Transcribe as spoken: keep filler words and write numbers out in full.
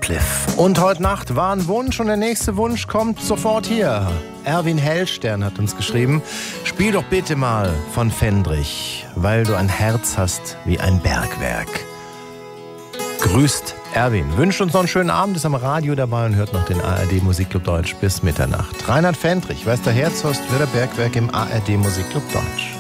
Cliff. Und heute Nacht war ein Wunsch und der nächste Wunsch kommt sofort hier. Erwin Hellstern hat uns geschrieben, spiel doch bitte mal von Fendrich, weil du ein Herz hast wie ein Bergwerk. Grüßt Erwin. Wünscht uns noch einen schönen Abend, ist am Radio dabei und hört noch den A R D Musikclub Deutsch bis Mitternacht. Reinhard Fendrich, weißt du, Herz hast wie der Bergwerk im A R D Musikclub Deutsch.